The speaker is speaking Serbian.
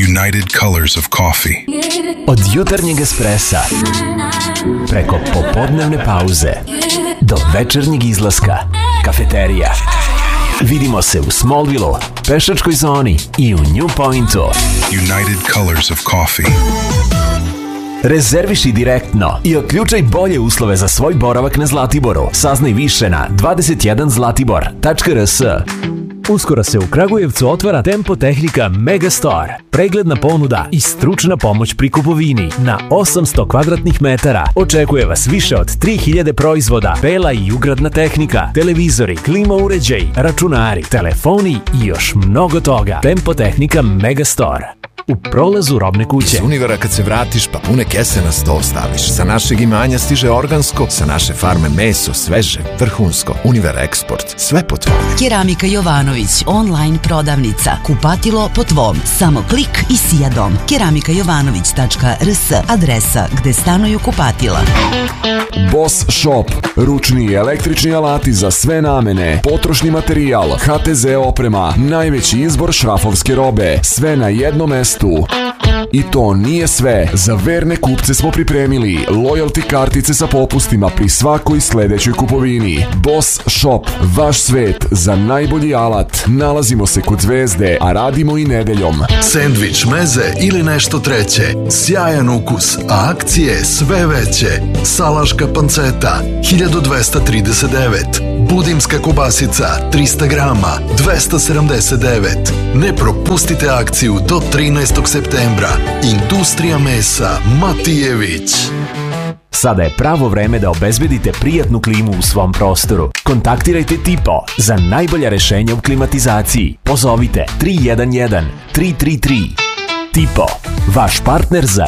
United Colors of Coffee. Od jutarnjeg espressa, preko popodnevne pauze, do večernjeg izlaska, kafeterija. Vidimo se u Smallville, pešačkoj zoni i u New Pointu. United Colors of Coffee. Rezerviši direktno i otključaj bolje uslove za svoj boravak na Zlatiboru. Saznaj više na 21zlatibor.rs. Uskoro se u Kragujevcu otvara Tempo Tehnika Megastore. Pregledna ponuda i stručna pomoć pri kupovini na 800 kvadratnih metara. Očekuje vas više od 3000 proizvoda, bela i ugradna tehnika, televizori, klima uređaj, računari, telefoni i još mnogo toga. Tempo Tehnika Megastore. U prolazu Robne kuće. Iz Univera kad se vratiš pa pune kese na sto staviš. Sa našeg imanja stiže organsko, sa naše farme meso, sveže, vrhunsko. Univera Eksport, sve po tvome. Keramika Jovanović, online prodavnica. Kupatilo po tvom. Samo klik i sija dom. keramikajovanović.rs, adresa gde stanuju kupatila. Boss Shop, ručni i električni alati za sve namene, potrošni materijal, HTZ oprema, najveći izbor šrafovske robe, sve na jednom mestu. I to nije sve. Za verne kupce smo pripremili loyalty kartice sa popustima pri svakoj sledećoj kupovini. Boss Shop, vaš svet za najbolji alat. Nalazimo se kod Zvezde, a radimo i nedeljom. Sendvič, meze ili nešto treće. Sjajan ukus, a akcije sve veće. Salaška panceta, 1239. Budimska kobasica, 300 grama, 279. Ne propustite akciju do 13. septembra. Industrija mesa Matijević. Sada je pravo vreme da obezbedite prijatnu klimu u svom prostoru. Kontaktirajte Tipo za najbolja rešenja u klimatizaciji. Pozovite 311 333. Tipo, vaš partner za